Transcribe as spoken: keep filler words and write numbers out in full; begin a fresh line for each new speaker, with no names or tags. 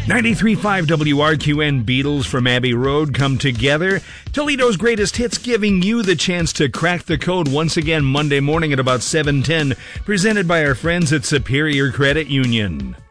ninety-three point five W R Q N Beatles from Abbey Road come together. Toledo's greatest hits, giving you the chance to crack the code once again Monday morning at about seven ten, presented by our friends at Superior Credit Union.